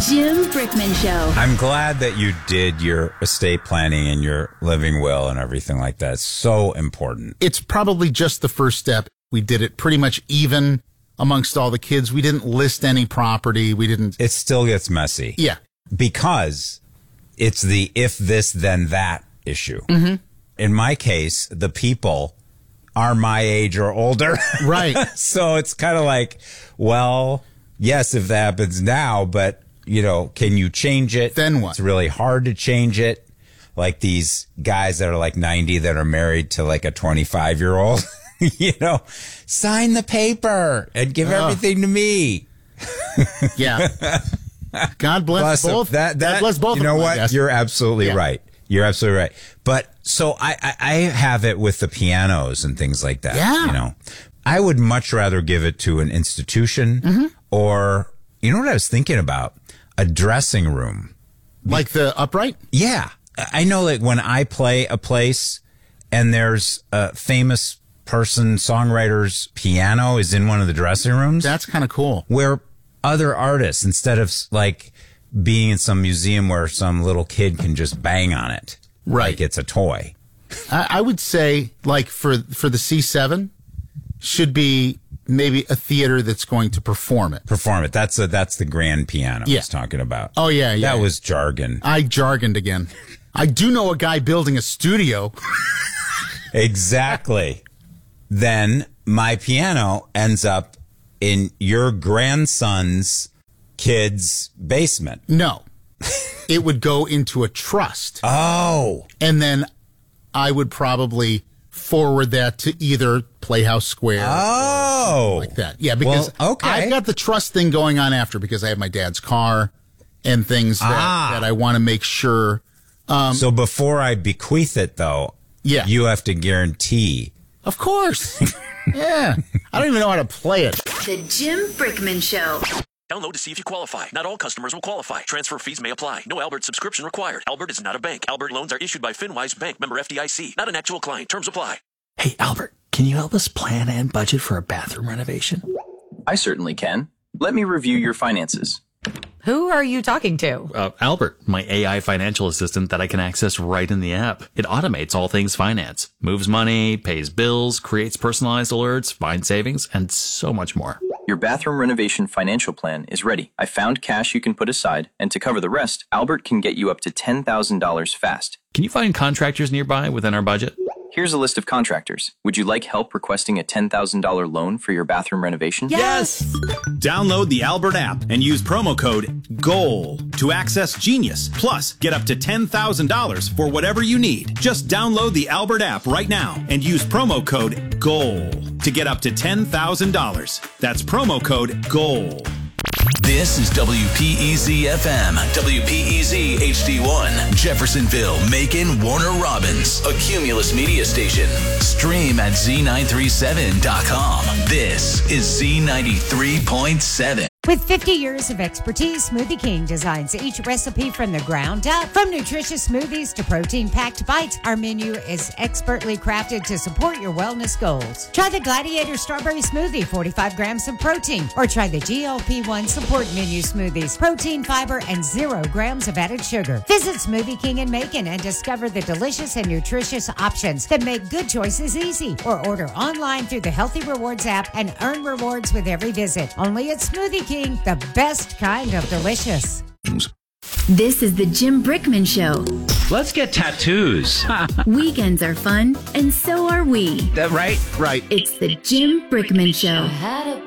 Jim Brickman Show. I'm glad that you did your estate planning and your living will and everything like that. It's so important. It's probably just the first step. We did it pretty much even amongst all the kids. We didn't list any property. We didn't. It still gets messy. Yeah. Because it's the if this, then that issue. Mm-hmm. In my case, the people are my age or older. Right. So it's kind of like, well, yes, if that happens now, but, you know, can you change it? Then what? It's really hard to change it. Like these guys that are like 90 that are married to like a 25-year-old, you know, sign the paper and give everything to me. Yeah. God bless both. God bless both. You know of them, what? You're absolutely right. You're absolutely right. But so I have it with the pianos and things like that. Yeah. You know, I would much rather give it to an institution or, you know what I was thinking about? A dressing room. Like the upright? Yeah. I know that when I play a place and there's a famous person, songwriter's piano is in one of the dressing rooms. That's kind of cool. Where other artists, instead of like being in some museum where some little kid can just bang on it. Right. Like it's a toy. I would say, like, for the C7, should be maybe a theater that's going to perform it. That's the grand piano I was talking about. Oh, yeah. That was jargon. I jargoned again. I do know a guy building a studio. Exactly. Then my piano ends up in your grandson's kid's basement. No. It would go into a trust. Oh. And then I would probably forward that to either Playhouse Square. Oh. Or like that. Yeah, because I've got the trust thing going on after because I have my dad's car and things that I want to make sure. So before I bequeath it, though, you have to guarantee. Of course. Yeah. I don't even know how to play it. The Jim Brickman Show. Download to see if you qualify. Not all customers will qualify. Transfer fees may apply. No Albert subscription required. Albert is not a bank. Albert loans are issued by FinWise Bank, member FDIC. Not an actual client. Terms apply. Hey, Albert, can you help us plan and budget for a bathroom renovation? I certainly can. Let me review your finances. Who are you talking to? Albert, my AI financial assistant that I can access right in the app. It automates all things finance, moves money, pays bills, creates personalized alerts, finds savings, and so much more. Your bathroom renovation financial plan is ready. I found cash you can put aside, and to cover the rest, Albert can get you up to $10,000 fast. Can you find contractors nearby within our budget? Here's a list of contractors. Would you like help requesting a $10,000 loan for your bathroom renovation? Yes! Download the Albert app and use promo code GOAL to access Genius. Plus, get up to $10,000 for whatever you need. Just download the Albert app right now and use promo code GOAL to get up to $10,000. That's promo code GOAL. This is WPEZ FM, WPEZ HD1, Jeffersonville, Macon, Warner Robins, a Cumulus media station. Stream at Z937.com. This is Z93.7. With 50 years of expertise, Smoothie King designs each recipe from the ground up. From nutritious smoothies to protein-packed bites, our menu is expertly crafted to support your wellness goals. Try the Gladiator Strawberry Smoothie, 45 grams of protein, or try the GLP-1 Support Menu Smoothies, protein, fiber, and 0 grams of added sugar. Visit Smoothie King in Macon and discover the delicious and nutritious options that make good choices easy. Or order online through the Healthy Rewards app and earn rewards with every visit. Only at Smoothie King. The best kind of delicious. This is the Jim Brickman Show. Let's get tattoos. Weekends are fun, and so are we. That right? Right. It's the Jim Brickman Show.